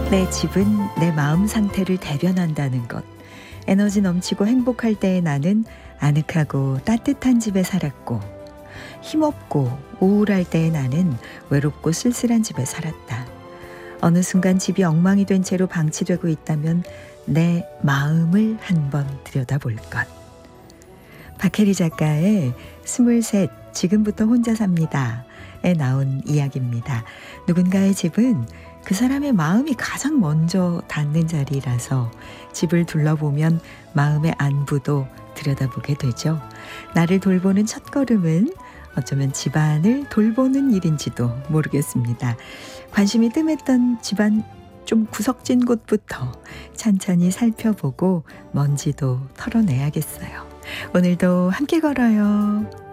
내 집은 내 마음 상태를 대변한다는 것. 에너지 넘치고 행복할 때의 나는 아늑하고 따뜻한 집에 살았고, 힘없고 우울할 때의 나는 외롭고 쓸쓸한 집에 살았다. 어느 순간 집이 엉망이 된 채로 방치되고 있다면 내 마음을 한번 들여다볼 것. 박혜리 작가의 23 지금부터 혼자 삽니다에 나온 이야기입니다. 누군가의 집은 그 사람의 마음이 가장 먼저 닿는 자리라서 집을 둘러보면 마음의 안부도 들여다보게 되죠. 나를 돌보는 첫걸음은 어쩌면 집안을 돌보는 일인지도 모르겠습니다. 관심이 뜸했던 집안 좀 구석진 곳부터 찬찬히 살펴보고 먼지도 털어내야겠어요. 오늘도 함께 걸어요.